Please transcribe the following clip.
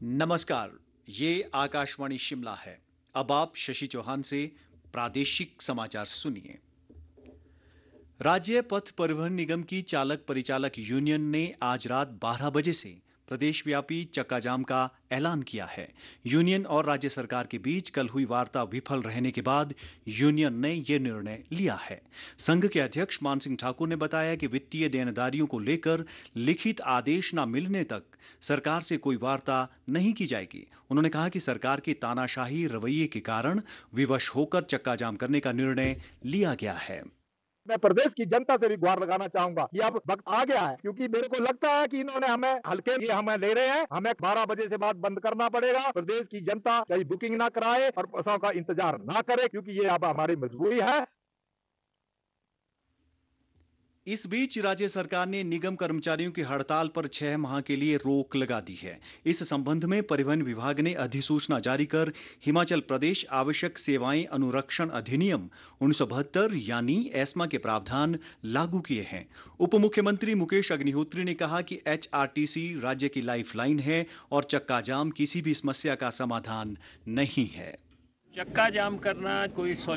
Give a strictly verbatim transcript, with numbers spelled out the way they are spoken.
नमस्कार। ये आकाशवाणी शिमला है। अब आप शशि चौहान से प्रादेशिक समाचार सुनिए। राज्य पथ परिवहन निगम की चालक परिचालक यूनियन ने आज रात बारह बजे से प्रदेशव्यापी चक्का जाम का ऐलान किया है। यूनियन और राज्य सरकार के बीच कल हुई वार्ता विफल रहने के बाद यूनियन ने यह निर्णय लिया है। संघ के अध्यक्ष मान सिंह ठाकुर ने बताया कि वित्तीय देनदारियों को लेकर लिखित आदेश न मिलने तक सरकार से कोई वार्ता नहीं की जाएगी। उन्होंने कहा कि सरकार के तानाशाही रवैये के कारण विवश होकर चक्का जाम करने का निर्णय लिया गया है। मैं प्रदेश की जनता से भी गुहार लगाना चाहूंगा कि अब वक्त आ गया है, क्योंकि मेरे को लगता है कि इन्होंने हमें हल्के ये हमें ले रहे हैं। हमें बारह बजे से बाद बंद करना पड़ेगा। प्रदेश की जनता कहीं बुकिंग ना कराए और बसों का इंतजार ना करे, क्योंकि ये अब हमारी मजबूरी है। इस बीच राज्य सरकार ने निगम कर्मचारियों की हड़ताल पर छह माह के लिए रोक लगा दी है। इस संबंध में परिवहन विभाग ने अधिसूचना जारी कर हिमाचल प्रदेश आवश्यक सेवाएं अनुरक्षण अधिनियम उन्नीस सौ बहत्तर यानी एस्मा के प्रावधान लागू किए हैं। उप मुख्यमंत्री मुकेश अग्निहोत्री ने कहा कि एचआरटीसी राज्य की लाइफलाइन है और चक्का जाम किसी भी समस्या का समाधान नहीं है। चक्का जाम करना कोई